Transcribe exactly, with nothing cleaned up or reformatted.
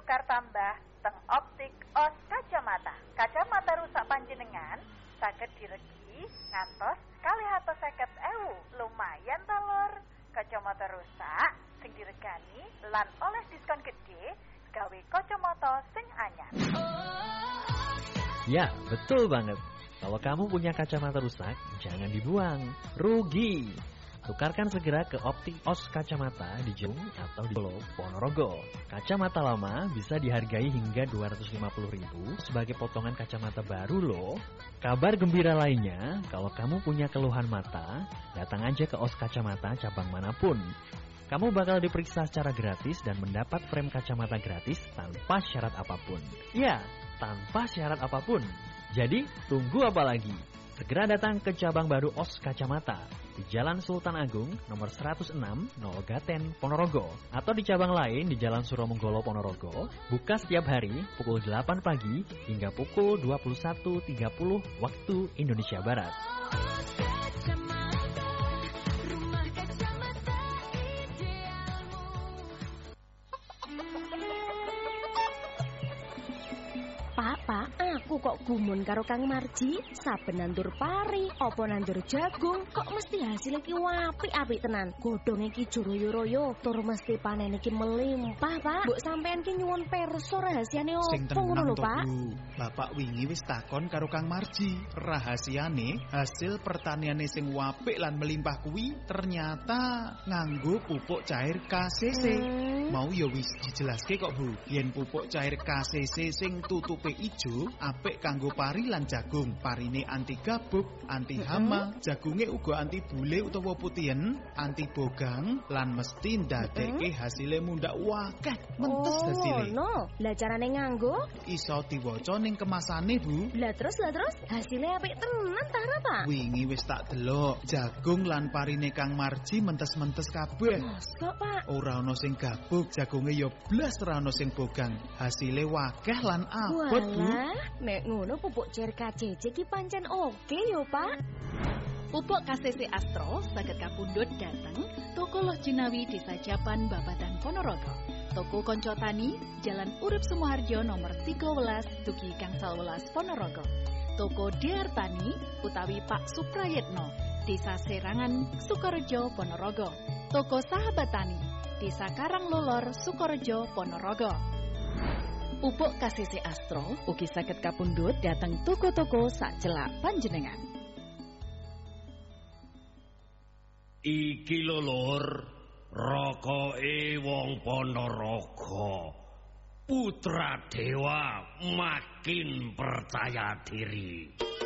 tukar tambah teng optik os kacamata. Kacamata rusak panjenengan saged diregi ngantos kalih atus seket ewu. Lumayan ta, Lur. Kacamata rusak sing diregani lan oleh diskon gede gawe kacamata sing anyar. Ya, betul banget. Kalau kamu punya kacamata rusak, jangan dibuang. Rugi. Tukarkan segera ke Optik Os Kacamata di Jung atau di Solo, Ponorogo. Kacamata lama bisa dihargai hingga dua ratus lima puluh ribu sebagai potongan kacamata baru loh. Kabar gembira lainnya, kalau kamu punya keluhan mata, datang aja ke Os Kacamata cabang manapun. Kamu bakal diperiksa secara gratis dan mendapat frame kacamata gratis tanpa syarat apapun. Ya, tanpa syarat apapun. Jadi, tunggu apa lagi? Segera datang ke cabang baru Os Kacamata di Jalan Sultan Agung nomor seratus enam nol Gaten Ponorogo atau di cabang lain di Jalan Suromenggolo Ponorogo, buka setiap hari pukul delapan pagi hingga pukul dua puluh satu tiga puluh waktu Indonesia Barat. Pak, aku kok gumun karo Kang Marji. Saben nandur pari, apa nandur jagung, kok mesti hasil iki apik-apik tenan. Godhonge iki royo-royo, tur mesti panen iki melimpah, Pak. Mbok sampean ki nyuwun pirsa rahasiane opo ngono lho, Pak? Bapak wingi wis takon karo Kang Marji. Rahasiane hasil pertaniane sing apik lan melimpah kuwi ternyata nganggo pupuk cair K C C. Hmm. Mau ya wis dijelaske kok, Bu. Yen pupuk cair K C C sing tutupe ijo apik kanggo pari lan jagung. Parine anti gabuk, anti hama, mm-hmm. jagunge uga anti bule utawa putihen, anti bogang lan mesti ndadekke mm-hmm. hasile mundhak wakeh mentes oh, hasile. No. Lah carane nganggo? Iso diwaca ning kemasane, Bu. Lah terus lah terus hasile apik tenan ta ora, Pak? Wingi wis tak delok, jagung lan parine Kang Marji mentes-mentes kabeh. Mosok, Pak? Ora ana sing gabuk, jagunge ya blas ora ana sing bogang. Hasile wakeh lan abot, Bu. Lah, nek ngono pupuk cair K C C ki pancen oke yo, Pak. Pupuk K C C Astro saged kapundhut dhateng Toko Loh Jinawi Desa Japan Babadan Ponorogo. Toko Konco Tani, Jalan Urip Sumoharjo nomor tiga belas Dugi Gangsal welas Ponorogo. Toko D R Tani utawi Pak Suprayetno, Desa Serangan, Sukorejo, Ponorogo. Toko Sahabat Tani, Desa Karanglolor, Sukorejo, Ponorogo. Pupuk K C C Astro ugi saged kapundhut dhateng toko-toko sacelak panjenengan. Iki lho Lur, rokoke wong Ponorogo. Putra Dewa makin percaya diri.